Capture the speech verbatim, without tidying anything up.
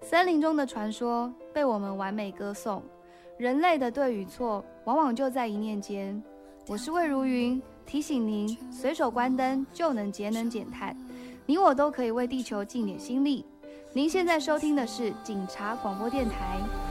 森林中的传说被我们完美歌颂，人类的对与错往往就在一念间。我是魏如云，提醒您随手关灯就能节能减碳，你我都可以为地球尽点心力。您现在收听的是警察广播电台。